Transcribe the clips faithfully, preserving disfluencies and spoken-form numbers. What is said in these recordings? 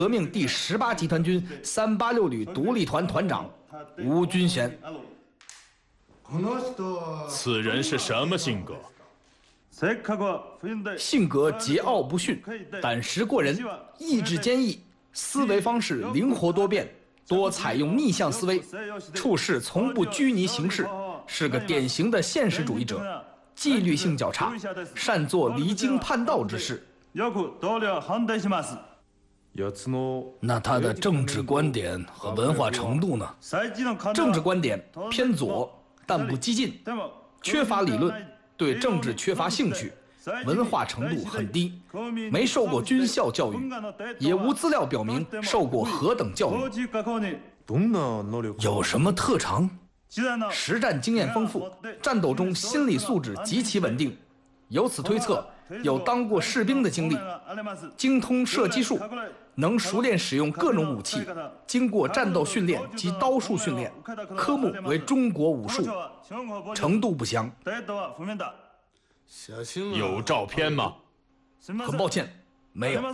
革命第十八集团军三八六旅独立团团长吴君贤。 此人是什么性格？ 性格桀骜不驯，胆识过人，意志坚毅，思维方式灵活多变，多采用逆向思维，处事从不拘泥形式，是个典型的现实主义者，纪律性较差，善做离经叛道之事。那他的政治观点和文化程度呢？政治观点偏左，但不激进，缺乏理论，对政治缺乏兴趣，文化程度很低，没受过军校教育，也无资料表明受过何等教育。有什么特长？实战经验丰富，战斗中心理素质极其稳定，由此推测有当过士兵的经历，精通射击术，能熟练使用各种武器，经过战斗训练及刀术训练，科目为中国武术，程度不详。 有照片吗？ 很抱歉，没有。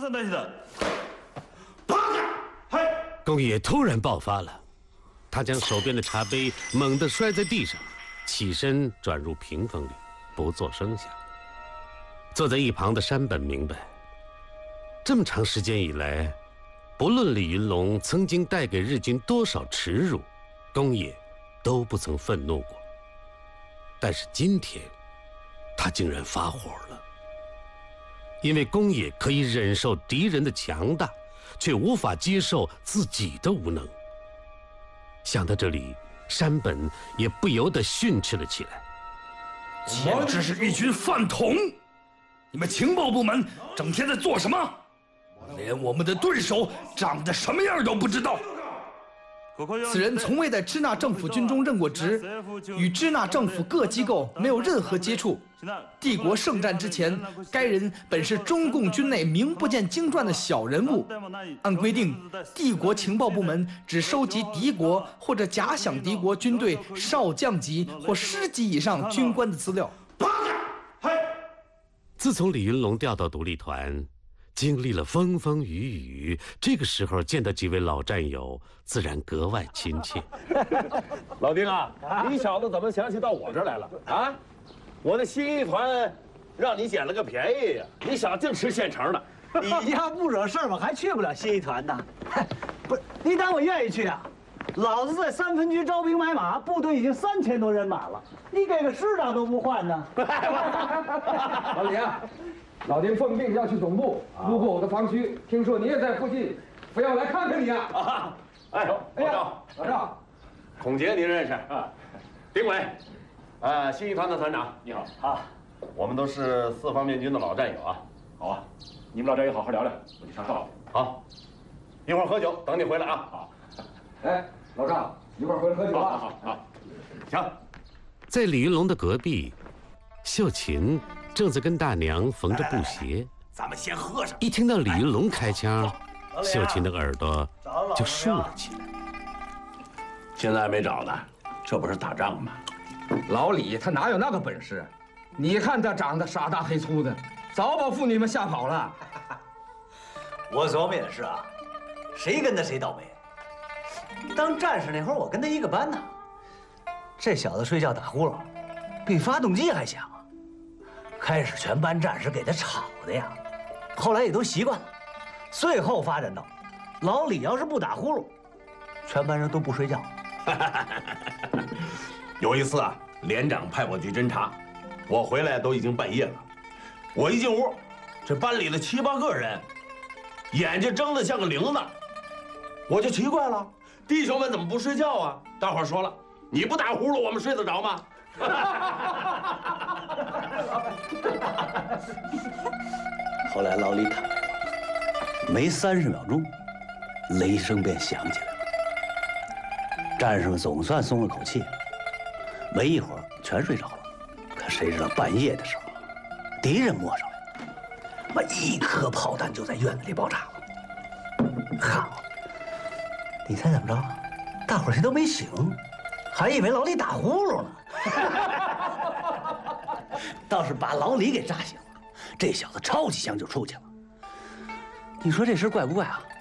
宫野突然爆发了，他将手边的茶杯猛地摔在地上，起身转入屏风里，不作声响。坐在一旁的山本明白，这么长时间以来，不论李云龙曾经带给日军多少耻辱，宫野都不曾愤怒过。但是今天，他竟然发火了，因为宫野可以忍受敌人的强大，却无法接受自己的无能。想到这里，山本也不由得训斥了起来：“ 简直是一群饭桶！你们情报部门整天在做什么？连我们的对手长得什么样都不知道。”此人从未在支那政府军中任过职，与支那政府各机构没有任何接触。帝国圣战之前，该人本是中共军内名不见经传的小人物。按规定，帝国情报部门只收集敌国或者假想敌国军队少将级或师级以上军官的资料。 自从李云龙调到独立团，经历了风风雨雨，这个时候见到几位老战友，自然格外亲切。 老丁啊，你小子怎么想起到我这儿来了啊？我的新一团让你捡了个便宜呀！你想净吃现成的？ 你家不惹事儿，我还去不了新一团呢。不是，你当我愿意去啊？老子在三分局招兵买马，部队已经三千多人马了，你给个师长都不换呢？ 老李啊，老丁奉命要去总部，路过我的防区，听说你也在附近，非要来看看你啊！ 啊，哎，老赵， 老赵， 孔杰您认识啊？丁伟，呃，新一团的团长，你好啊。我们都是四方面军的老战友啊。好啊，你们老战友好好聊聊，我去上哨了。好，一会儿喝酒，等你回来啊。好。 哎，老赵，一会儿回来喝酒啊。 好，好，行。 在李云龙的隔壁，秀琴正在跟大娘缝着布鞋。 咱们先喝上。 一听到李云龙开枪，秀琴的耳朵就竖了起来。 现在还没找呢，这不是打仗吗？ 老李他哪有那个本事？你看他长得傻大黑粗的，早把妇女们吓跑了。 我琢磨也是啊，谁跟他谁倒霉。当战士那会儿，我跟他一个班呢。这小子睡觉打呼噜，比发动机还响啊！开始全班战士给他吵的呀，后来也都习惯了。最后发展到，老李要是不打呼噜，全班人都不睡觉。 有一次啊，连长派我去侦查，我回来都已经半夜了。我一进屋，这班里的七八个人，眼睛睁得像个铃子，我就奇怪了，弟兄们怎么不睡觉啊？大伙儿说了，你不打呼噜，我们睡得着吗？ 后来老李坦白了，没三十秒钟，雷声便响起来了。战士们总算松了口气，没一会儿全睡着了。可谁知道半夜的时候，敌人摸上来，妈一颗炮弹就在院子里爆炸了。好，你猜怎么着？大伙儿谁都没醒，还以为老李打呼噜呢。倒是把老李给炸醒了，这小子抄起枪就出去了。你说这事怪不怪啊？